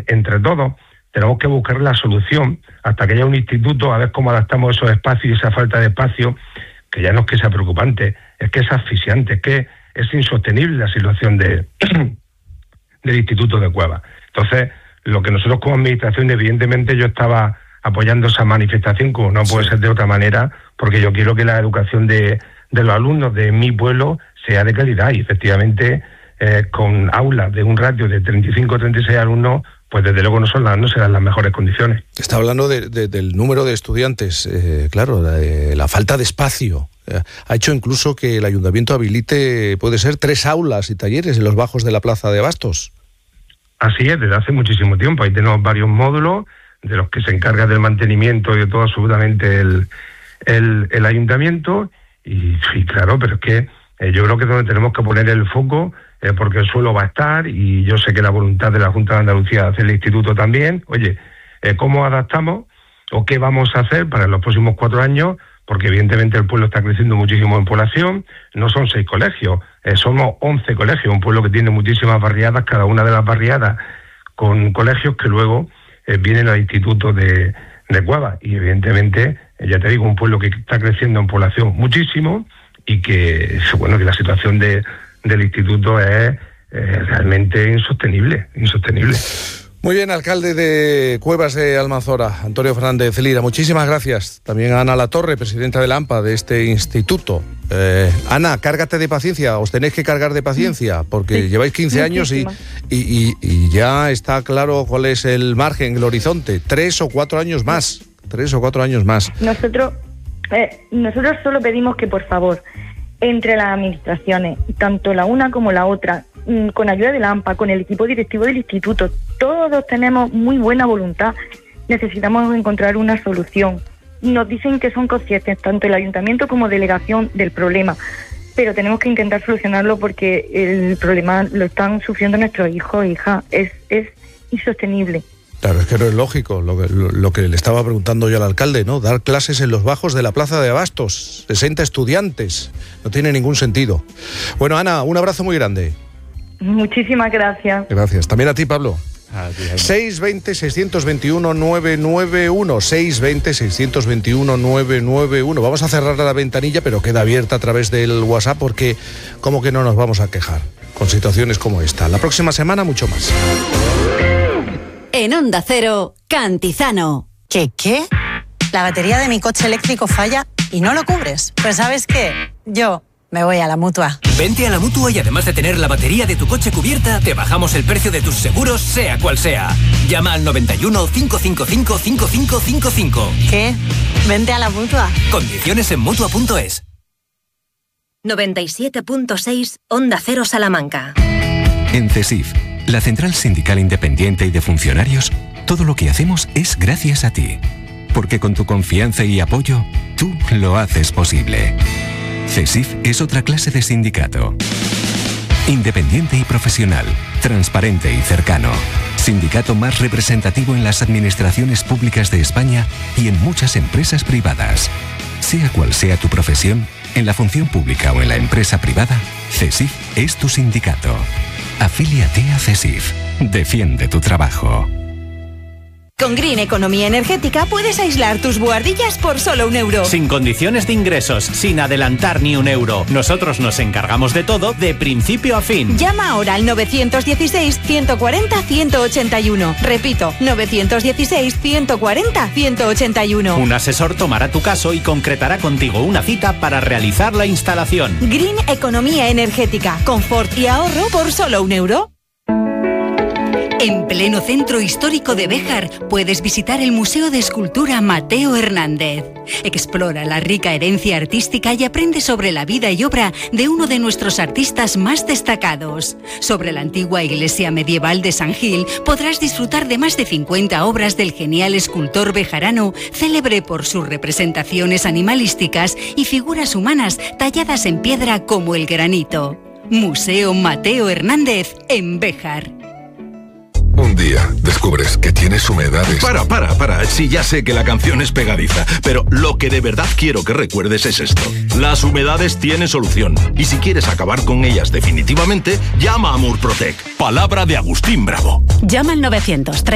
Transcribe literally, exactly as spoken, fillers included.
entre todos tenemos que buscar la solución hasta que haya un instituto, a ver cómo adaptamos esos espacios y esa falta de espacio, que ya no es que sea preocupante, es que es asfixiante, es que es insostenible la situación de del Instituto de Cuevas. Entonces, lo que nosotros como administración, evidentemente yo estaba apoyando esa manifestación, como no puede ser de otra manera, porque yo quiero que la educación de, de los alumnos de mi pueblo sea de calidad, y efectivamente eh, con aulas de un ratio de treinta y cinco a treinta y seis alumnos, pues desde luego no son las, no serán las mejores condiciones. Está hablando de, de, del número de estudiantes, eh, claro, la, la falta de espacio. Eh, ha hecho incluso que el ayuntamiento habilite, puede ser, tres aulas y talleres en los bajos de la Plaza de Abastos. Así es, desde hace muchísimo tiempo. Ahí tenemos varios módulos de los que se encarga del mantenimiento y de todo absolutamente el, el, el ayuntamiento. Y, y claro, pero es que eh, yo creo que es donde tenemos que poner el foco, eh, porque el suelo va a estar, y yo sé que la voluntad de la Junta de Andalucía de hacer el instituto también. Oye, eh, ¿cómo adaptamos o qué vamos a hacer para los próximos cuatro años? Porque evidentemente el pueblo está creciendo muchísimo en población, no son seis colegios, eh, somos once colegios, un pueblo que tiene muchísimas barriadas, cada una de las barriadas con colegios que luego eh, vienen al instituto de, de Cuevas, y evidentemente, eh, ya te digo, un pueblo que está creciendo en población muchísimo, y que, bueno, que la situación de, del instituto es eh, realmente insostenible, insostenible. Muy bien, alcalde de Cuevas de Almanzora, Antonio Fernández Lira, muchísimas gracias. También a Ana Latorre, presidenta del AMPA de este instituto. Eh, Ana, cárgate de paciencia, os tenéis que cargar de paciencia, porque sí, lleváis quince años y, y, y, y ya está claro cuál es el margen, el horizonte. Tres o cuatro años más, tres o cuatro años más. Nosotros, eh, nosotros solo pedimos que, por favor, entre las administraciones, tanto la una como la otra, con ayuda del AMPA, con el equipo directivo del instituto, todos tenemos muy buena voluntad. Necesitamos encontrar una solución. Nos dicen que son conscientes, tanto el ayuntamiento como delegación, del problema, pero tenemos que intentar solucionarlo, porque el problema lo están sufriendo nuestros hijos e hijas. Es, es insostenible. Claro, es que no es lógico lo que, lo, lo que le estaba preguntando yo al alcalde, ¿no? Dar clases en los bajos de la Plaza de Abastos, sesenta estudiantes, no tiene ningún sentido. Bueno, Ana, un abrazo muy grande. Muchísimas gracias. Gracias. También a ti, Pablo. seis veinte, seiscientos veintiuno, novecientos noventa y uno, seis veinte, seiscientos veintiuno, novecientos noventa y uno. Vamos a cerrar la ventanilla, pero queda abierta a través del WhatsApp, porque como que no nos vamos a quejar con situaciones como esta. La próxima semana mucho más. En Onda Cero, Cantizano. ¿Qué qué? La batería de mi coche eléctrico falla y no lo cubres. Pues ¿sabes qué? Yo me voy a la Mutua. Vente a la Mutua y además de tener la batería de tu coche cubierta, te bajamos el precio de tus seguros, sea cual sea. Llama al noventa y uno, cinco cinco cinco, cinco cinco cinco cinco. ¿Qué? Vente a la Mutua. Condiciones en Mutua punto es. noventa y siete punto seis, Onda Cero Salamanca. En CESIF, la Central Sindical Independiente y de Funcionarios, todo lo que hacemos es gracias a ti. Porque con tu confianza y apoyo, tú lo haces posible. CESIF es otra clase de sindicato. Independiente y profesional, transparente y cercano. Sindicato más representativo en las administraciones públicas de España y en muchas empresas privadas. Sea cual sea tu profesión, en la función pública o en la empresa privada, CESIF es tu sindicato. Afíliate a CESIF. Defiende tu trabajo. Con Green Economía Energética puedes aislar tus buhardillas por solo un euro. Sin condiciones de ingresos, sin adelantar ni un euro. Nosotros nos encargamos de todo de principio a fin. Llama ahora al novecientos dieciséis, ciento cuarenta, ciento ochenta y uno. Repito, novecientos dieciséis, ciento cuarenta, ciento ochenta y uno. Un asesor tomará tu caso y concretará contigo una cita para realizar la instalación. Green Economía Energética. Confort y ahorro por solo un euro. En pleno centro histórico de Béjar puedes visitar el Museo de Escultura Mateo Hernández. Explora la rica herencia artística y aprende sobre la vida y obra de uno de nuestros artistas más destacados. Sobre la antigua iglesia medieval de San Gil podrás disfrutar de más de cincuenta obras del genial escultor bejarano, célebre por sus representaciones animalísticas y figuras humanas talladas en piedra como el granito. Museo Mateo Hernández en Béjar. Un día descubres que tienes humedades. Para, para, para. Sí, ya sé que la canción es pegadiza, pero lo que de verdad quiero que recuerdes es esto. Las humedades tienen solución. Y si quieres acabar con ellas definitivamente, llama a Murprotec. Palabra de Agustín Bravo. Llama al novecientos